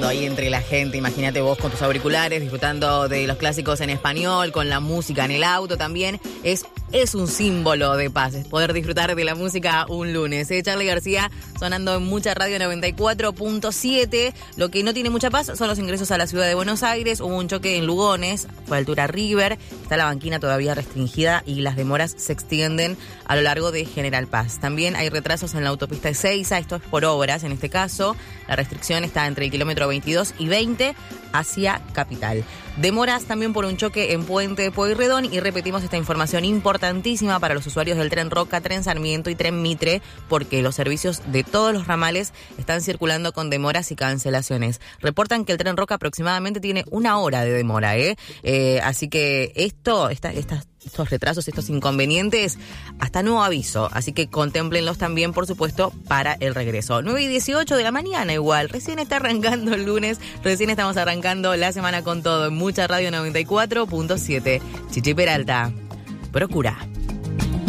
bailando ahí entre la gente. Imagínate vos con tus auriculares, disfrutando de los clásicos en español, con la música en el auto también. Es un símbolo de paz, es poder disfrutar de la música un lunes. Charly García sonando en Mucha Radio 94.7. Lo que no tiene mucha paz son los ingresos a la ciudad de Buenos Aires. Hubo un choque en Lugones, fue a altura River. Está la banquina todavía restringida y las demoras se extienden a lo largo de General Paz. También hay retrasos en la autopista Ezeiza, esto es por obras en este caso. La restricción está entre el kilómetro 22 y 20 hacia Capital. Demoras también por un choque en Puente de Pueyrredón y repetimos esta información importantísima para los usuarios del Tren Roca, Tren Sarmiento y Tren Mitre, porque los servicios de todos los ramales están circulando con demoras y cancelaciones. Reportan que el Tren Roca aproximadamente tiene 1 hora de demora, así que estos retrasos, estos inconvenientes, hasta nuevo aviso. Así que contémplenlos también, por supuesto, para el regreso. 9:18 de la mañana igual. Recién está arrancando el lunes. Recién estamos arrancando la semana con todo en Mucha Radio 94.7. Chichi Peralta, procura.